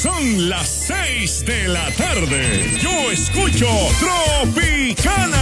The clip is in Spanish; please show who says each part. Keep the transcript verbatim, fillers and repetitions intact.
Speaker 1: Son las seis de la tarde. Yo escucho Tropicana.